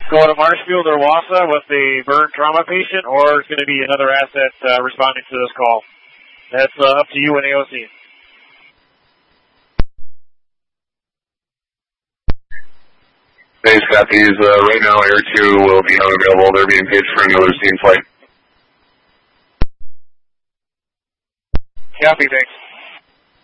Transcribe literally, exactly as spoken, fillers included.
go to Marshfield or Wausau with a burn trauma patient, or it's going to be another asset uh, responding to this call. That's uh, up to you and A O C. Thanks, copies. Uh, right now, Air two will be unavailable. They're being paged for another scene flight. Copy, thanks.